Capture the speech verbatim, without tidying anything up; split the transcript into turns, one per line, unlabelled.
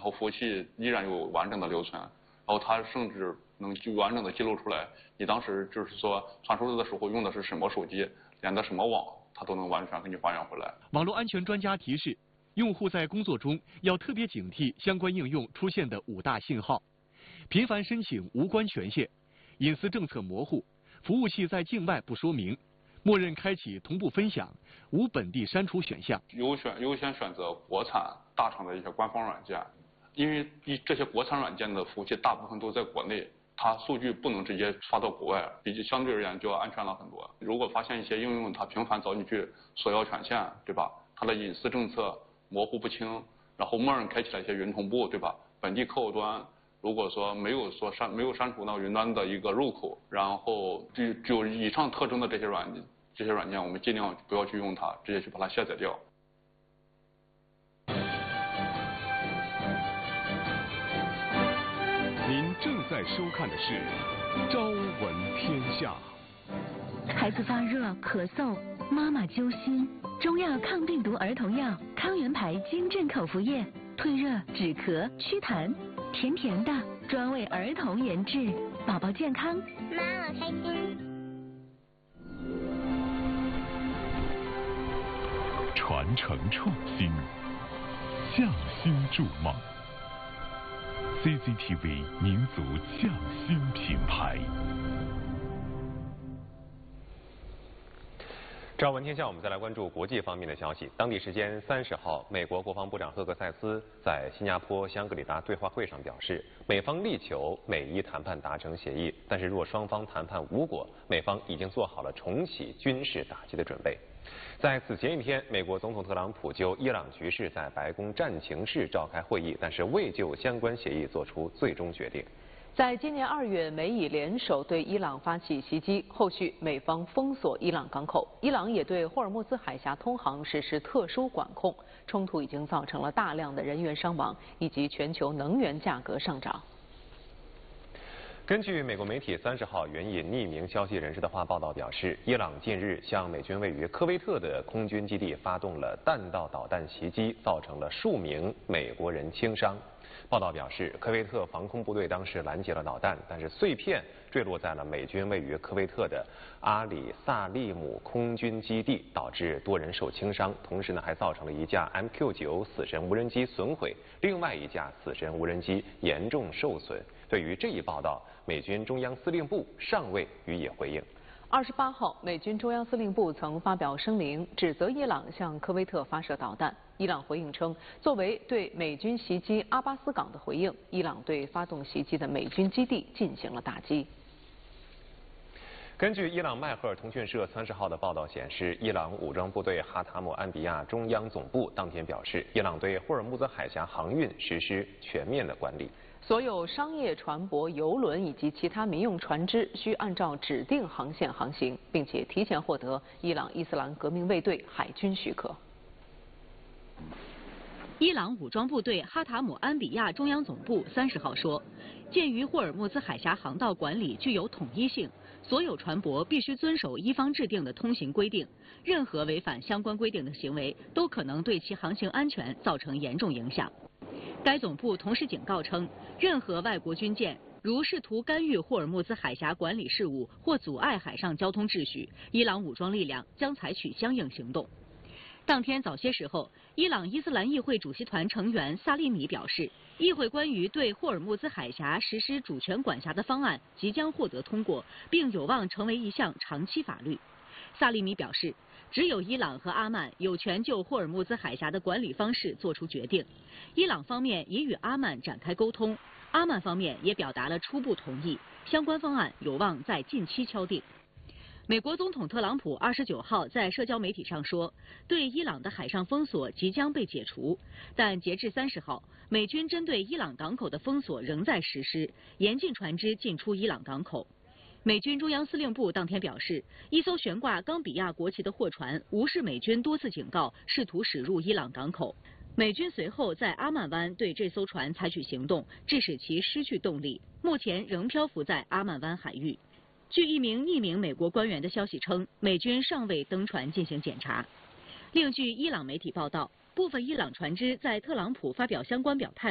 然后服务器依然有完整的留存，然后它甚至能就完整的记录出来你当时就是说传输的时候用的是什么手机，连的什么网，它都能完全给你还原回来。
网络安全专家提示，用户在工作中要特别警惕相关应用出现的五大信号：频繁申请无关权限、隐私政策模糊、服务器在境外不说明、默认开启同步分享、无本地删除选项。
优选优先选择国产大厂的一些官方软件，因为一这些国产软件的服务器大部分都在国内，它数据不能直接发到国外，比起相对而言就要安全了很多。如果发现一些应用它频繁找你去索要权限，对吧？它的隐私政策模糊不清，然后默认开启了一些云同步，对吧？本地客户端如果说没有说删没有删除到云端的一个入口，然后具具有以上特征的这些软件这些软件，我们尽量不要去用它，直接去把它下载掉。
您正在收看的是《朝闻天下》。
孩子发热、咳嗽，妈妈揪心。中药抗病毒儿童药康元牌金镇口服液，退热、止咳、祛痰，甜甜的，专为儿童研制，宝宝健康，
妈我开心。
传承创新，匠心筑梦。C C T V 民族匠心品牌。
朝闻天下，我们再来关注国际方面的消息。当地时间三十号，美国国防部长赫克塞斯在新加坡香格里拉对话会上表示，美方力求美伊谈判达成协议，但是若双方谈判无果，美方已经做好了重启军事打击的准备。在此前一天，美国总统特朗普就伊朗局势在白宫战情室召开会议，但是未就相关协议做出最终决定。
在今年二月，美以联手对伊朗发起袭击，后续美方封锁伊朗港口，伊朗也对霍尔木兹海峡通航实施特殊管控，冲突已经造成了大量的人员伤亡，以及全球能源价格上涨。
根据美国媒体三十号援引匿名消息人士的话报道表示，伊朗近日向美军位于科威特的空军基地发动了弹道导弹袭击，造成了数名美国人轻伤。报道表示，科威特防空部队当时拦截了导弹，但是碎片坠落在了美军位于科威特的阿里萨利姆空军基地，导致多人受轻伤。同时呢，还造成了一架 M Q 九 死神无人机损毁，另外一架死神无人机严重受损。对于这一报道，美军中央司令部尚未予以回应。
二十八号，美军中央司令部曾发表声明，指责伊朗向科威特发射导弹。伊朗回应称，作为对美军袭击阿巴斯港的回应，伊朗对发动袭击的美军基地进行了打击。
根据伊朗迈赫尔通讯社三十号的报道显示，伊朗武装部队哈塔姆安比亚中央总部当天表示，伊朗对霍尔木兹海峡航运实施全面的管理。
所有商业船舶、邮轮以及其他民用船只需按照指定航线航行，并且提前获得伊朗伊斯兰革命卫队海军许可。
伊朗武装部队哈塔姆安比亚中央总部三十号说，鉴于霍尔木兹海峡航道管理具有统一性，所有船舶必须遵守伊方制定的通行规定，任何违反相关规定的行为都可能对其航行安全造成严重影响。该总部同时警告称，任何外国军舰如试图干预霍尔木兹海峡管理事务或阻碍海上交通秩序，伊朗武装力量将采取相应行动。当天早些时候，伊朗伊斯兰议会主席团成员萨利米表示，议会关于对霍尔木兹海峡实施主权管辖的方案即将获得通过，并有望成为一项长期法律。萨利米表示，只有伊朗和阿曼有权就霍尔木兹海峡的管理方式作出决定。伊朗方面已与阿曼展开沟通，阿曼方面也表达了初步同意，相关方案有望在近期敲定。美国总统特朗普二十九号在社交媒体上说，对伊朗的海上封锁即将被解除，但截至三十号，美军针对伊朗港口的封锁仍在实施，严禁船只进出伊朗港口。美军中央司令部当天表示，一艘悬挂冈比亚国旗的货船无视美军多次警告，试图驶入伊朗港口。美军随后在阿曼湾对这艘船采取行动，致使其失去动力，目前仍漂浮在阿曼湾海域。据一名匿名美国官员的消息称，美军尚未登船进行检查。另据伊朗媒体报道，部分伊朗船只在特朗普发表相关表态